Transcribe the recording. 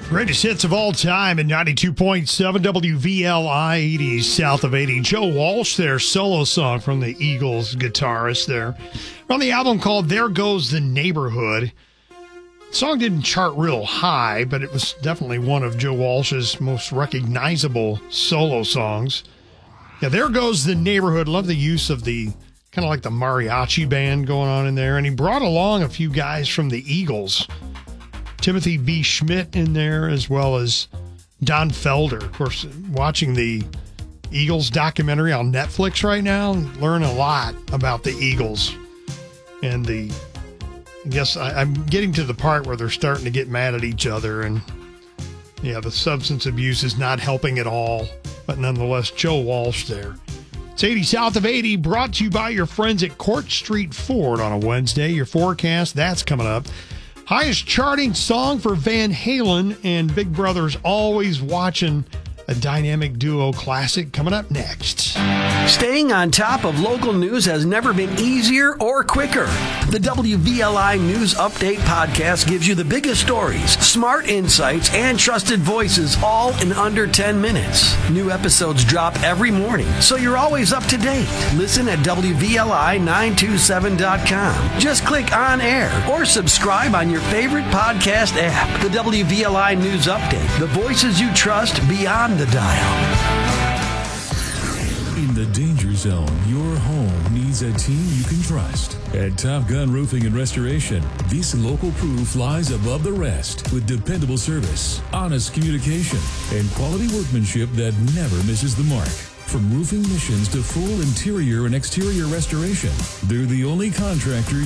Greatest hits of all time at 92.7 WVLI 80 south of 80. Joe Walsh, their solo song from the Eagles guitarist there. On the album called There Goes the Neighborhood. The song didn't chart real high, but it was definitely one of Joe Walsh's most recognizable solo songs. Yeah, There Goes the Neighborhood. Love the use of the kind of like the mariachi band going on in there. And he brought along a few guys from the Eagles. Timothy B. Schmidt in there, as well as Don Felder. Of course, watching the Eagles documentary on Netflix right now, learn a lot about the Eagles. And I guess I'm getting to the part where they're starting to get mad at each other. And, yeah, the substance abuse is not helping at all. But nonetheless, Joe Walsh there. It's 80 south of 80, brought to you by your friends at Court Street Ford on a Wednesday. Your forecast, that's coming up. Highest charting song for Van Halen, and Big Brother's Always Watching, a dynamic duo classic coming up next. Staying on top of local news has never been easier or quicker. The WVLI News Update podcast gives you the biggest stories, smart insights, and trusted voices all in under 10 minutes. New episodes drop every morning, so you're always up to date. Listen at WVLI927.com. Just click on air or subscribe on your favorite podcast app. The WVLI News Update, the voices you trust beyond the dial. In the danger zone, your home needs a team you can trust. At Top Gun Roofing and Restoration, this local crew flies above the rest with dependable service, honest communication, and quality workmanship that never misses the mark. From roofing missions to full interior and exterior restoration, they're the only contractor